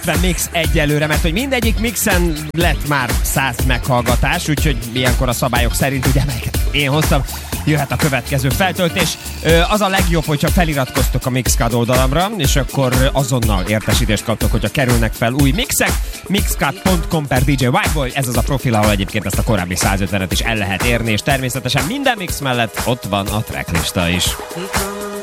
mix egyelőre, mert hogy mindegyik mixen lett már 100 meghallgatás, úgyhogy ilyenkor a szabályok szerint, ugye, melyeket én hoztam, jöhet a következő feltöltés. Az a legjobb, hogyha feliratkoztok a Mixcloud oldalamra, és akkor azonnal értesítést kaptok, hogyha kerülnek fel új mixek. Mixcloud.com/DJ Whiteboy, ez az a profil, ahol egyébként ezt a korábbi 150-et is el lehet érni, és természetesen minden mix mellett ott van a tracklista is.